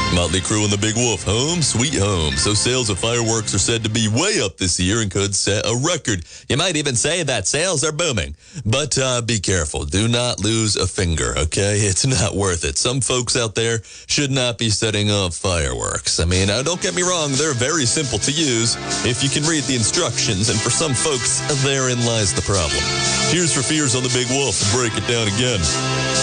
Motley Crue and the Big Wolf, home sweet home. So sales of fireworks are said to be way up this year and could set a record. You might even say that sales are booming. But be careful. Do not lose a finger, okay? It's not worth it. Some folks out there should not be setting off fireworks. I mean, don't get me wrong. They're very simple to use if you can read the instructions. And for some folks, therein lies the problem. Here's for Fears on the Big Wolf to break it down again.